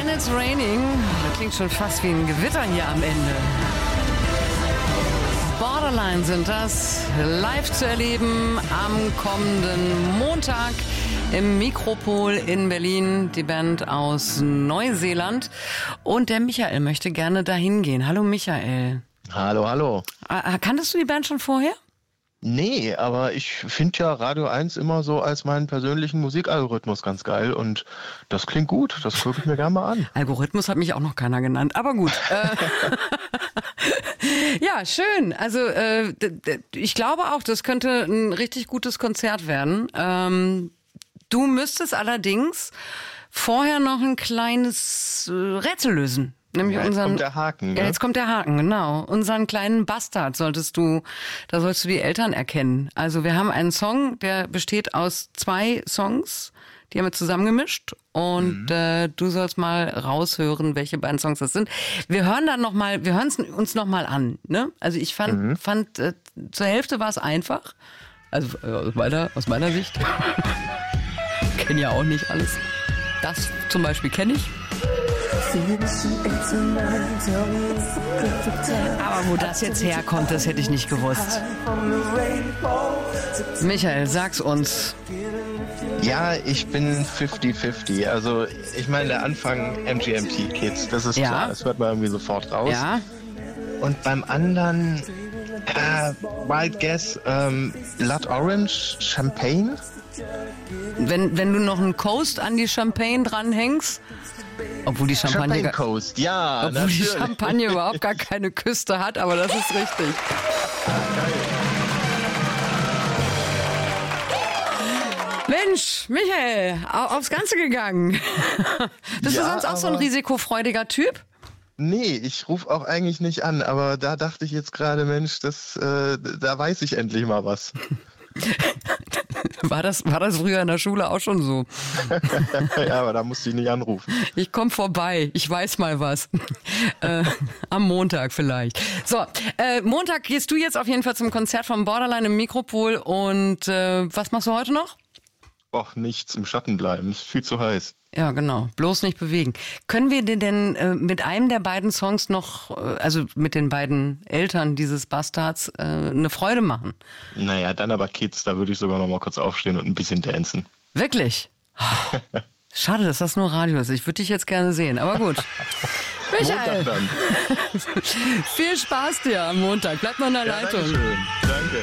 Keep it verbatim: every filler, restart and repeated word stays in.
It's Raining. Das klingt schon fast wie ein Gewitter hier am Ende. Borderline sind das, live zu erleben am kommenden Montag im Mikropol in Berlin, die Band aus Neuseeland. Und der Michael möchte gerne dahin gehen. Hallo Michael. Hallo, hallo. Kanntest du die Band schon vorher? Nee, aber ich finde ja Radio eins immer so als meinen persönlichen Musikalgorithmus ganz geil und das klingt gut, das gucke ich mir gerne mal an. Algorithmus hat mich auch noch keiner genannt, aber gut. Ja, schön. Also äh, ich glaube auch, das könnte ein richtig gutes Konzert werden. Ähm, du müsstest allerdings vorher noch ein kleines äh, Rätsel lösen. Nämlich ja, jetzt unseren, kommt der Haken. Ja, ne? jetzt kommt der Haken, genau. Unseren kleinen Bastard solltest du, da sollst du die Eltern erkennen. Also wir haben einen Song, der besteht aus zwei Songs, die haben wir zusammengemischt und mhm. äh, du sollst mal raushören, welche beiden Songs das sind. Wir hören dann noch mal, wir hören es uns noch mal an. Ne? Also ich fand, mhm. fand äh, zur Hälfte war es einfach. Also äh, aus meiner, aus meiner Sicht. Kenne ja auch nicht alles. Das zum Beispiel kenne ich. Aber wo das jetzt herkommt, das hätte ich nicht gewusst. Michael, sag's uns. Ja, ich bin fünfzig fünfzig. Also ich meine, der Anfang M G M T Kids, das ist Ja. klar, das hört man irgendwie sofort raus. Ja, Und beim anderen, äh, Wild Guess, ähm, Blood Orange, Champagne. wenn, wenn du noch einen Coast an die Champagne dranhängst, obwohl die Champagne, Champagne gar- Coast, ja, obwohl die natürlich. Champagne überhaupt gar keine Küste hat, aber das ist richtig. Mensch, Michael, au- aufs Ganze gegangen. Bist Ja, du sonst auch so ein aber- risikofreudiger Typ? Nee, ich rufe auch eigentlich nicht an, aber da dachte ich jetzt gerade, Mensch, das, äh, da weiß ich endlich mal was. War das, war das früher in der Schule auch schon so? Ja, aber da musste ich nicht anrufen. Ich komme vorbei, ich weiß mal was. äh, am Montag vielleicht. So, äh, Montag gehst du jetzt auf jeden Fall zum Konzert von Borderline im Mikropol und äh, was machst du heute noch? Och, nichts im Schatten bleiben, ist viel zu heiß. Ja, genau. Bloß nicht bewegen. Können wir dir denn äh, mit einem der beiden Songs noch, äh, also mit den beiden Eltern dieses Bastards, äh, eine Freude machen? Naja, dann aber Kids, da würde ich sogar noch mal kurz aufstehen und ein bisschen dancen. Wirklich? Schade, dass das nur Radio ist. Ich würde dich jetzt gerne sehen, aber gut. Michael, Montag dann. viel Spaß dir am Montag. Bleib noch in der Ja, Leitung. Dankeschön. Danke.